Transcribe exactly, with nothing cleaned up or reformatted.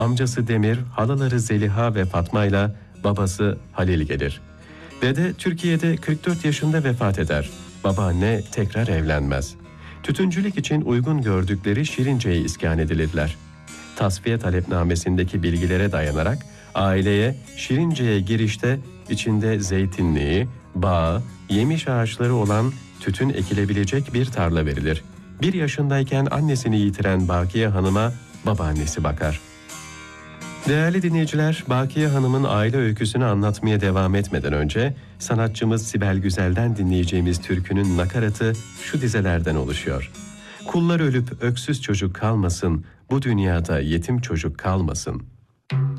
Amcası Demir, halaları Zeliha ve Fatma ile babası Halil gelir. Dede Türkiye'de kırk dört yaşında vefat eder. Babaanne tekrar evlenmez. Tütüncülük için uygun gördükleri Şirince'ye iskan edilirler. Tasfiye talepnamesindeki bilgilere dayanarak aileye Şirince'ye girişte içinde zeytinliği, bağı, yemiş ağaçları olan tütün ekilebilecek bir tarla verilir. Bir yaşındayken annesini yitiren Bakiye Hanım'a babaannesi bakar. Değerli dinleyiciler, Bakiye Hanım'ın aile öyküsünü anlatmaya devam etmeden önce sanatçımız Sibel Güzel'den dinleyeceğimiz türkünün nakaratı şu dizelerden oluşuyor. Kullar ölüp öksüz çocuk kalmasın, bu dünyada yetim çocuk kalmasın.